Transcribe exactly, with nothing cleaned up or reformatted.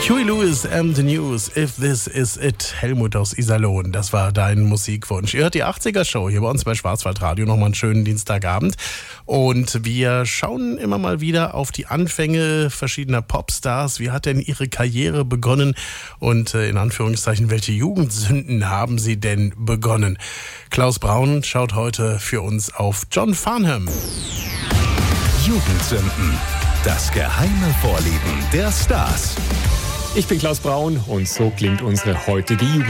Huey Lewis and the News, If This Is It. Helmut aus Iserlohn, das war dein Musikwunsch. Ihr hört die achtziger-Show hier bei uns bei Schwarzwaldradio. Nochmal einen schönen Dienstagabend. Und wir schauen immer mal wieder auf die Anfänge verschiedener Popstars. Wie hat denn ihre Karriere begonnen? Und äh, in Anführungszeichen, welche Jugendsünden haben sie denn begonnen? Klaus Braun schaut heute für uns auf John Farnham. Jugendsünden. Das geheime Vorlieben der Stars. Ich bin Klaus Braun und so klingt unsere heutige Jugend.